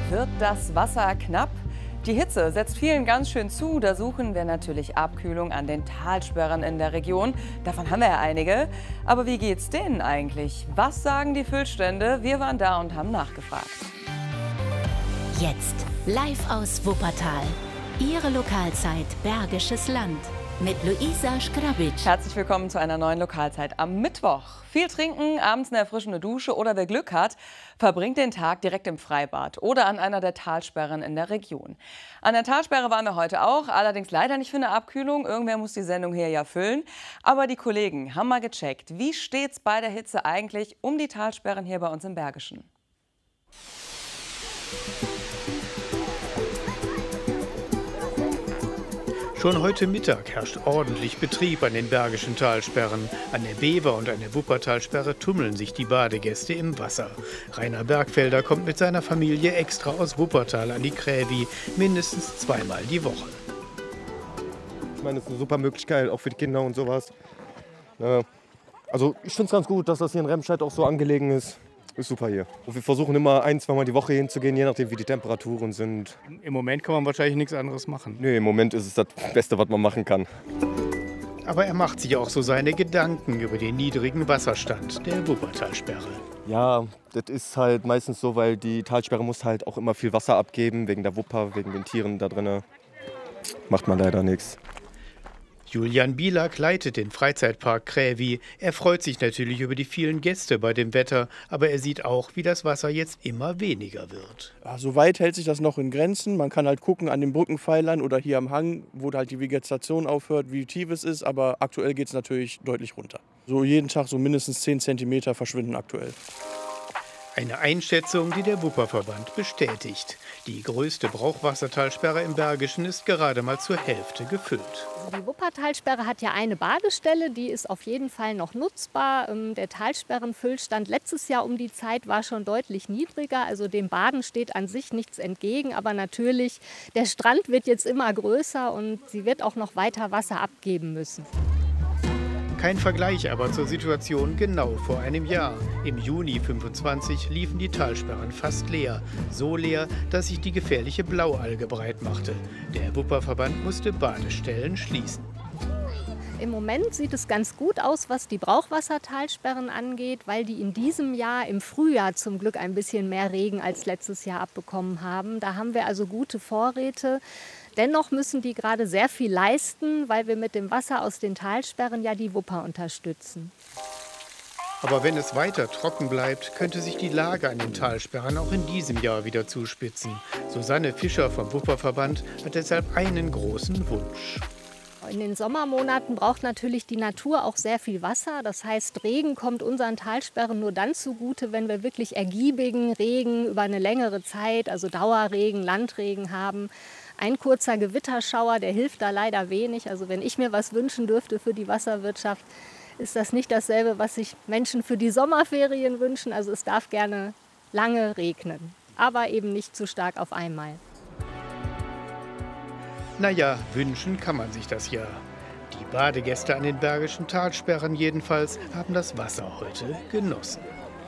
Wird das Wasser knapp? Die Hitze setzt vielen ganz schön zu. Da suchen wir natürlich Abkühlung an den Talsperren in der Region. Davon haben wir ja einige. Aber wie geht's denen eigentlich? Was sagen die Füllstände? Wir waren da und haben nachgefragt. Jetzt live aus Wuppertal. Ihre Lokalzeit Bergisches Land mit Luisa Schgrabic. Herzlich willkommen zu einer neuen Lokalzeit am Mittwoch. Viel trinken, abends eine erfrischende Dusche oder wer Glück hat, verbringt den Tag direkt im Freibad oder an einer der Talsperren in der Region. An der Talsperre waren wir heute auch, allerdings leider nicht für eine Abkühlung. Irgendwer muss die Sendung hier ja füllen. Aber die Kollegen haben mal gecheckt, wie steht's bei der Hitze eigentlich um die Talsperren hier bei uns im Bergischen. Schon heute Mittag herrscht ordentlich Betrieb an den bergischen Talsperren. An der Bever- und an der Wuppertalsperre tummeln sich die Badegäste im Wasser. Rainer Bergfelder kommt mit seiner Familie extra aus Wuppertal an die Krävi, mindestens zweimal die Woche. Ich meine, das ist eine super Möglichkeit, auch für die Kinder und sowas. Also ich finde es ganz gut, dass das hier in Remscheid auch so angelegen ist. Ist super hier. Und wir versuchen immer ein-, zweimal die Woche hinzugehen, je nachdem wie die Temperaturen sind. Im Moment kann man wahrscheinlich nichts anderes machen. Nee, im Moment ist es das Beste, was man machen kann. Aber er macht sich auch so seine Gedanken über den niedrigen Wasserstand der Wuppertalsperre. Ja, das ist halt meistens so, weil die Talsperre muss halt auch immer viel Wasser abgeben, wegen der Wupper, wegen den Tieren da drin. Macht man leider nichts. Julian Bielak leitet den Freizeitpark Krävi. Er freut sich natürlich über die vielen Gäste bei dem Wetter, aber er sieht auch, wie das Wasser jetzt immer weniger wird. Ja, soweit hält sich das noch in Grenzen. Man kann halt gucken an den Brückenpfeilern oder hier am Hang, wo halt die Vegetation aufhört, wie tief es ist, aber aktuell geht es natürlich deutlich runter. So jeden Tag so mindestens 10 cm verschwinden aktuell. Eine Einschätzung, die der Wupperverband bestätigt. Die größte Brauchwassertalsperre im Bergischen ist gerade mal zur Hälfte gefüllt. Die Wuppertalsperre hat ja eine Badestelle, die ist auf jeden Fall noch nutzbar. Der Talsperrenfüllstand letztes Jahr um die Zeit war schon deutlich niedriger. Also dem Baden steht an sich nichts entgegen. Aber natürlich, der Strand wird jetzt immer größer und sie wird auch noch weiter Wasser abgeben müssen. Kein Vergleich aber zur Situation genau vor einem Jahr. Im Juni 25 liefen die Talsperren fast leer. So leer, dass sich die gefährliche Blaualge breit machte. Der Wupperverband musste Badestellen schließen. Im Moment sieht es ganz gut aus, was die Brauchwassertalsperren angeht, weil die in diesem Jahr im Frühjahr zum Glück ein bisschen mehr Regen als letztes Jahr abbekommen haben. Da haben wir also gute Vorräte. Dennoch müssen die gerade sehr viel leisten, weil wir mit dem Wasser aus den Talsperren ja die Wupper unterstützen. Aber wenn es weiter trocken bleibt, könnte sich die Lage an den Talsperren auch in diesem Jahr wieder zuspitzen. Susanne Fischer vom Wupperverband hat deshalb einen großen Wunsch. In den Sommermonaten braucht natürlich die Natur auch sehr viel Wasser. Das heißt, Regen kommt unseren Talsperren nur dann zugute, wenn wir wirklich ergiebigen Regen über eine längere Zeit, also Dauerregen, Landregen haben. Ein kurzer Gewitterschauer, der hilft da leider wenig. Also wenn ich mir was wünschen dürfte für die Wasserwirtschaft, ist das nicht dasselbe, was sich Menschen für die Sommerferien wünschen. Also es darf gerne lange regnen, aber eben nicht zu stark auf einmal. Naja, wünschen kann man sich das ja. Die Badegäste an den bergischen Talsperren jedenfalls haben das Wasser heute genossen.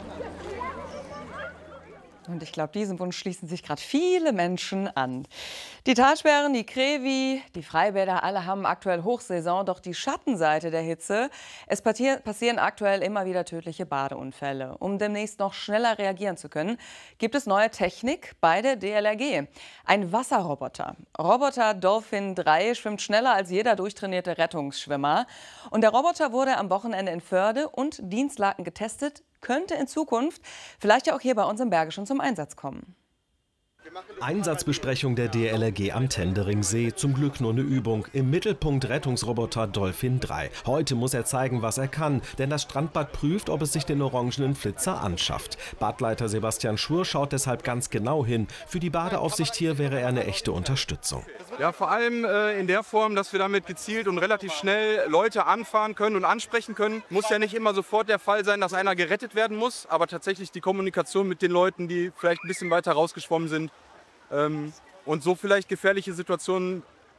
Und ich glaube, diesem Wunsch schließen sich gerade viele Menschen an. Die Talsperren, die Krävi, die Freibäder, alle haben aktuell Hochsaison. Doch die Schattenseite der Hitze, es passieren aktuell immer wieder tödliche Badeunfälle. Um demnächst noch schneller reagieren zu können, gibt es neue Technik bei der DLRG. Ein Wasserroboter. Roboter Dolphin 3 schwimmt schneller als jeder durchtrainierte Rettungsschwimmer. Und der Roboter wurde am Wochenende in Förde und Dinslaken getestet, könnte in Zukunft vielleicht ja auch hier bei uns im Bergischen zum Einsatz kommen. Einsatzbesprechung der DLRG am Tenderingsee. Zum Glück nur eine Übung. Im Mittelpunkt Rettungsroboter Dolphin 3. Heute muss er zeigen, was er kann, denn das Strandbad prüft, ob es sich den orangenen Flitzer anschafft. Badleiter Sebastian Schur schaut deshalb ganz genau hin. Für die Badeaufsicht hier wäre er eine echte Unterstützung. Ja, vor allem in der Form, dass wir damit gezielt und relativ schnell Leute anfahren können und ansprechen können. Muss ja nicht immer sofort der Fall sein, dass einer gerettet werden muss, aber tatsächlich die Kommunikation mit den Leuten, die vielleicht ein bisschen weiter rausgeschwommen sind und so vielleicht gefährliche Situationen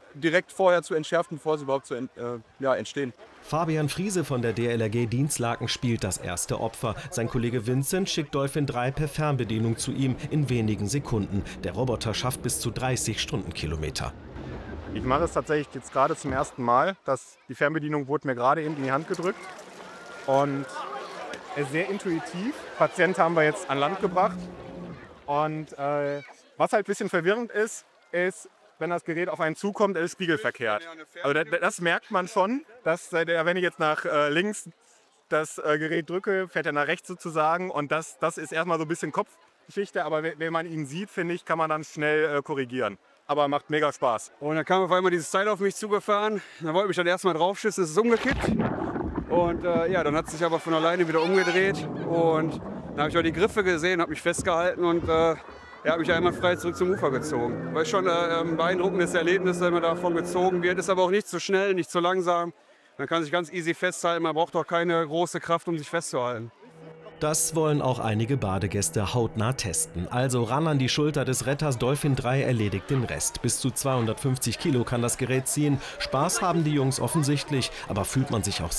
direkt vorher zu entschärfen, bevor sie überhaupt entstehen. Fabian Friese von der DLRG Dienstlaken spielt das erste Opfer. Sein Kollege Vincent schickt Dolphin 3 per Fernbedienung zu ihm in wenigen Sekunden. Der Roboter schafft bis zu 30 Stundenkilometer. Ich mache es tatsächlich jetzt gerade zum ersten Mal. Die Fernbedienung wurde mir gerade eben in die Hand gedrückt. Und sehr intuitiv. Patient haben wir jetzt an Land gebracht. Und was halt ein bisschen verwirrend ist, wenn das Gerät auf einen zukommt, ist es spiegelverkehrt. Also das merkt man schon, dass wenn ich jetzt nach links das Gerät drücke, fährt er nach rechts sozusagen. Und das ist erstmal so ein bisschen Kopfgeschichte. Aber wenn man ihn sieht, finde ich, kann man dann schnell korrigieren. Aber macht mega Spaß. Und dann kam auf einmal dieses Teil auf mich zugefahren. Da wollte ich dann erstmal draufschießen, es ist umgekippt. Und dann hat es sich aber von alleine wieder umgedreht. Und dann habe ich auch die Griffe gesehen, habe mich festgehalten und habe mich einmal frei zurück zum Ufer gezogen. Weil schon ein beeindruckendes Erlebnis, wenn man davon gezogen wird. Ist aber auch nicht zu schnell, nicht zu langsam. Man kann sich ganz easy festhalten, man braucht auch keine große Kraft, um sich festzuhalten. Das wollen auch einige Badegäste hautnah testen. Also ran an die Schulter des Retters, Dolphin 3 erledigt den Rest. Bis zu 250 Kilo kann das Gerät ziehen. Spaß haben die Jungs offensichtlich, aber fühlt man sich auch